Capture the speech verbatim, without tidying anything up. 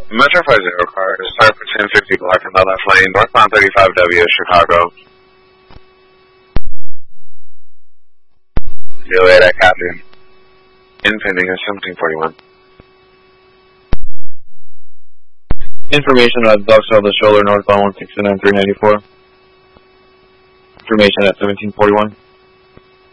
Metro five zero car, start for ten fifty block in the left lane, northbound thirty-five W, Chicago. Deal eight at Captain. Impending is seventeen forty-one. Information at Dock South Shoulder, northbound one sixty-nine three ninety-four. Information at seventeen forty-one.